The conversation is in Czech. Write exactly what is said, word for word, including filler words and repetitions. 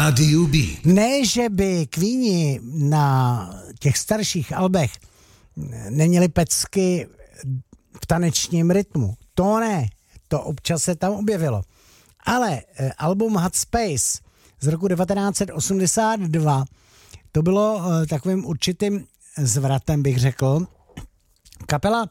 rádiu B. Ne, že by Queeni na těch starších albech neměli pecky v tanečním rytmu. To ne, to občas se tam objevilo. Ale album Hot Space z roku devatenáct set osmdesát dva, to bylo takovým určitým zvratem, bych řekl. Kapela